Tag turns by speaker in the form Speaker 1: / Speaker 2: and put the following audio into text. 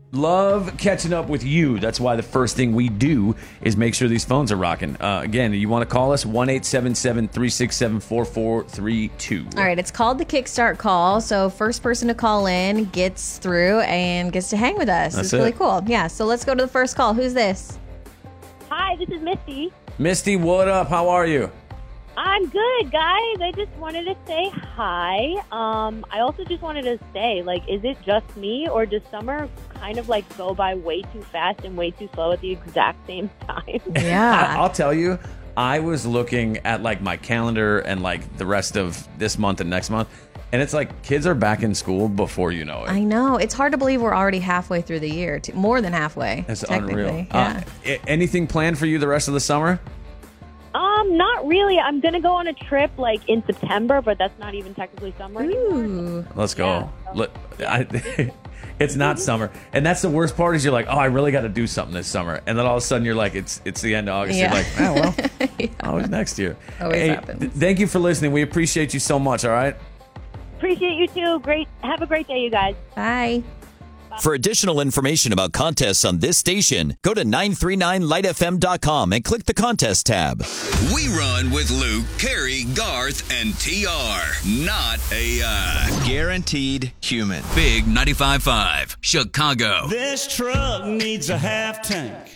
Speaker 1: love catching up with you. That's why the first thing we do is make sure these phones are rocking. Again, you want to call us 1-877-367-4432.
Speaker 2: All right, it's called the Kickstart Call. So first person to call in gets through and gets to hang with us.
Speaker 1: That's
Speaker 2: it's really
Speaker 1: it.
Speaker 2: cool. Yeah, so let's go to the first call. Who's this?
Speaker 3: Hi, this is Misty.
Speaker 1: Misty, what up? How are you?
Speaker 3: I'm good, guys. I just wanted to say hi. I also just wanted to say, is it just me, or does summer kind of go by way too fast and way too slow at the exact same time?
Speaker 2: Yeah.
Speaker 1: I'll tell you, I was looking at my calendar and the rest of this month and next month, and it's kids are back in school before you know it.
Speaker 2: I know. It's hard to believe we're already halfway through the year. More than halfway.
Speaker 1: It's
Speaker 2: technically.
Speaker 1: unreal.
Speaker 2: Yeah.
Speaker 1: Anything planned for you the rest of the summer?
Speaker 3: Not really. I'm going to go on a trip in September, but that's not even technically summer anymore.
Speaker 2: Ooh.
Speaker 1: Let's go.
Speaker 3: Yeah.
Speaker 1: It's not summer, and that's the worst part. Is you're I really got to do something this summer, and then all of a sudden you're it's the end of August.
Speaker 2: Yeah.
Speaker 1: You're well, always next year.
Speaker 2: Always happens.
Speaker 1: Thank you for listening. We appreciate you so much. All right.
Speaker 3: Appreciate you too. Great. Have a great day, you guys.
Speaker 2: Bye.
Speaker 4: For additional information about contests on this station, go to 939lightfm.com and click the contest tab.
Speaker 5: We run with Luke, Carrie, Garth, and TR. Not AI.
Speaker 6: Guaranteed human.
Speaker 5: Big 95.5, Chicago.
Speaker 7: This truck needs a half tank.